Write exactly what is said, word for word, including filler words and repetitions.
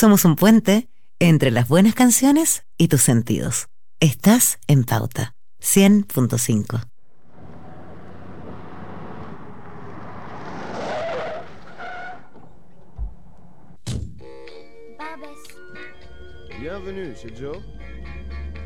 Somos un puente entre las buenas canciones y tus sentidos. Estás en Pauta cien punto cinco. Bienvenue chez Joe.